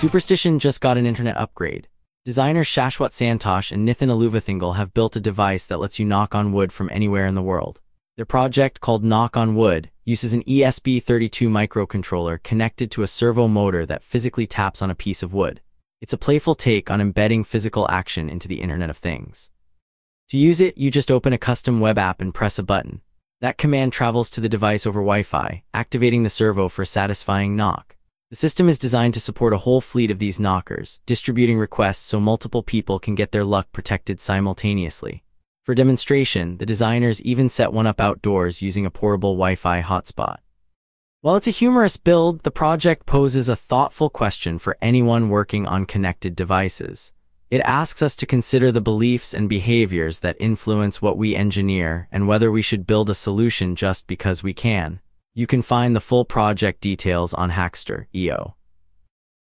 Superstition just got an internet upgrade. Designers Shashwat Santosh and Nithin Aluvathingal have built a device that lets you knock on wood from anywhere in the world. Their project, called Knock on Wood, uses an ESP32 microcontroller connected to a servo motor that physically taps on a piece of wood. It's a playful take on embedding physical action into the Internet of Things. To use it, you just open a custom web app and press a button. That command travels to the device over Wi-Fi, activating the servo for a satisfying knock. The system is designed to support a whole fleet of these knockers, distributing requests so multiple people can get their luck protected simultaneously. For demonstration, the designers even set one up outdoors using a portable Wi-Fi hotspot. While it's a humorous build, the project poses a thoughtful question for anyone working on connected devices. It asks us to consider the beliefs and behaviors that influence what we engineer and whether we should build a solution just because we can. You can find the full project details on Hackster.io.